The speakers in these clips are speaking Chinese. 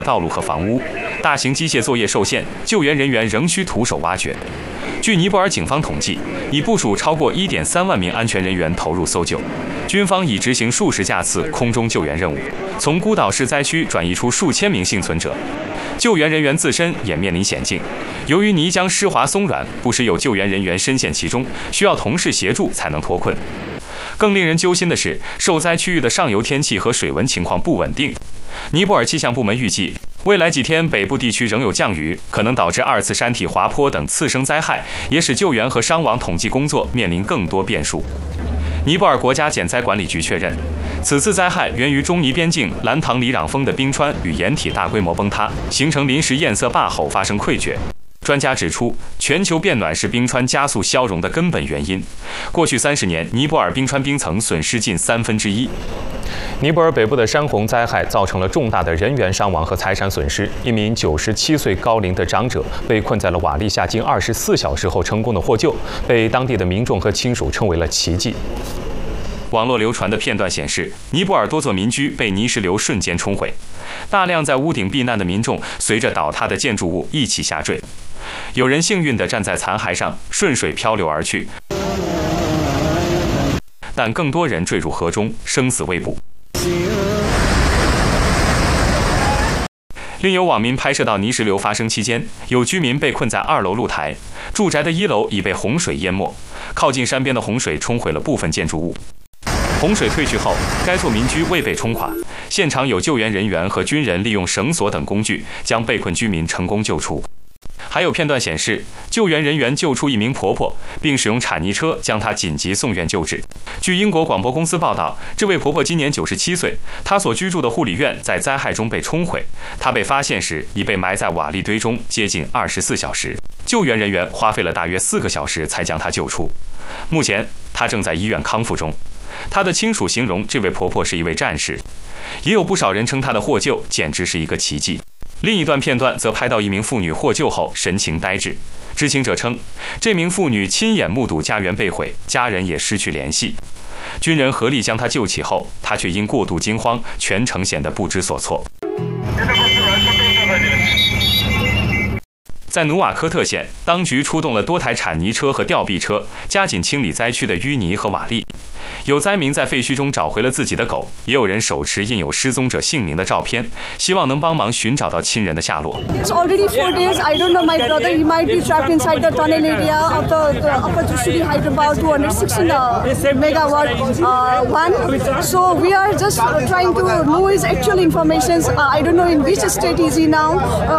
道路和房屋，大型机械作业受限，救援人员仍需徒手挖掘。据尼泊尔警方统计，已部署超过1.3万名安全人员投入搜救，军方已执行数十架次空中救援任务，从孤岛市灾区转移出数千名幸存者。救援人员自身也面临险境，由于泥浆湿滑松软，不时有救援人员深陷其中，需要同事协助才能脱困。更令人揪心的是，受灾区域的上游天气和水文情况不稳定。尼泊尔气象部门预计，未来几天北部地区仍有降雨，可能导致2次山体滑坡等次生灾害，也使救援和伤亡统计工作面临更多变数。尼泊尔国家减灾管理局确认，此次灾害源于中尼边境兰唐里壤峰的冰川与岩体大规模崩塌，形成临时堰塞坝后发生溃决。专家指出，全球变暖是冰川加速消融的根本原因。过去30年，尼泊尔冰川冰层损失近1/3。尼泊尔北部的山洪灾害造成了重大的人员伤亡和财产损失。一名97岁高龄的长者被困在了瓦砾下，经24小时后成功的获救，被当地的民众和亲属称为了奇迹。网络流传的片段显示，尼泊尔多座民居被泥石流瞬间冲毁，大量在屋顶避难的民众随着倒塌的建筑物一起下坠。有人幸运地站在残骸上，顺水漂流而去，但更多人坠入河中，生死未卜。另有网民拍摄到泥石流发生期间，有居民被困在2楼露台，住宅的1楼已被洪水淹没，靠近山边的洪水冲毁了部分建筑物。洪水退去后，该座民居未被冲垮，现场有救援人员和军人利用绳索等工具将被困居民成功救出。还有片段显示，救援人员救出一名婆婆，并使用铲泥车将她紧急送院救治。据英国广播公司报道，这位婆婆今年97岁，她所居住的护理院在灾害中被冲毁，她被发现时已被埋在瓦砾堆中接近24小时，救援人员花费了大约4个小时才将她救出。目前，她正在医院康复中。她的亲属形容这位婆婆是一位战士，也有不少人称她的获救简直是一个奇迹。另一段片段则拍到一名妇女获救后神情呆滞，知情者称，这名妇女亲眼目睹家园被毁，家人也失去联系。军人合力将她救起后，她却因过度惊慌，全程显得不知所措。在努瓦科特县，当局出动了多台铲泥车和吊臂车，加紧清理灾区的淤泥和瓦砾。有灾民在废墟中找回了自己的狗，也有人手持印有失踪者姓名的照片，希望能帮忙寻找到亲人的下落。 It's already 4 days. I don't know my brother. He might be trapped inside the tunnel area of the Upper Trishuli Hyderabad 216 megawatt one. So we are just trying to know his actual information. I don't know in which state is he now,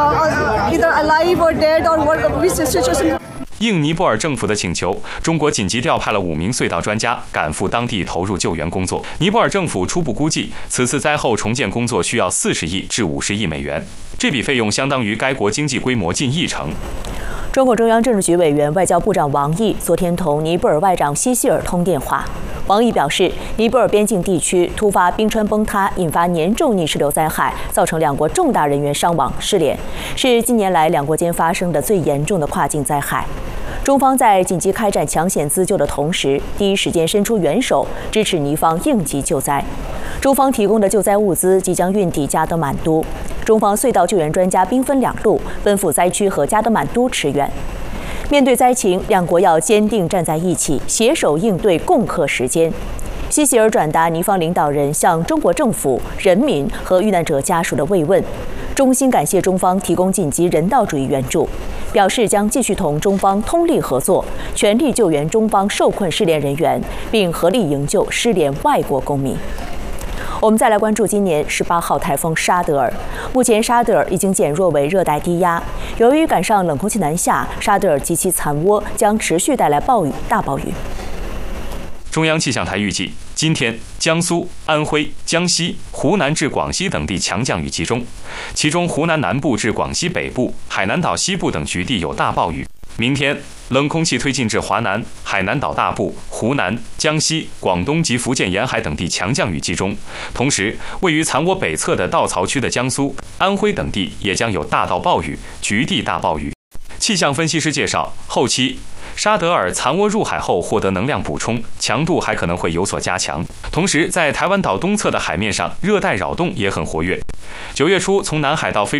either alive or dead or what which situation. 应尼泊尔政府的请求，中国紧急调派了5名隧道专家赶赴当地投入救援工作。尼泊尔政府初步估计，此次灾后重建工作需要40亿至50亿美元，这笔费用相当于该国经济规模近1成。 中共中央政治局委员、外交部长王毅昨天同尼泊尔外长希希尔通电话。王毅表示，尼泊尔边境地区突发冰川崩塌，引发严重泥石流灾害，造成2国重大人员伤亡失联，是近年来2国间发生的最严重的跨境灾害。中方在紧急开展抢险自救的同时，第一时间伸出援手，支持尼方应急救灾。中方提供的救灾物资即将运抵加德满都，中方隧道救援专家兵分2路，奔赴灾区和加德满都驰援。面对灾情，2国要坚定站在一起，携手应对，共克时艰。希希尔转达尼方领导人向中国政府、人民和遇难者家属的慰问，衷心感谢中方提供紧急人道主义援助，表示将继续同中方通力合作，全力救援中方受困失联人员，并合力营救失联外国公民。我们再来关注今年18号台风沙德尔。目前沙德尔已经减弱为热带低压，由于赶上冷空气南下，沙德尔及其残涡将持续带来暴雨、大暴雨。 中央气象台预计，今天江苏、安徽、江西、湖南至广西等地强降雨集中，其中湖南南部至广西北部、海南岛西部等局地有大暴雨。明天冷空气推进至华南、海南岛大部、湖南、江西、广东及福建沿海等地强降雨集中，同时位于残涡北侧的稻草区的江苏、安徽等地也将有大到暴雨、局地大暴雨。气象分析师介绍，后期沙德尔残涡入海后获得能量补充，强度还可能会有所加强。同时，在台湾岛东侧的海面上，热带扰动也很活跃。9月初从南海到非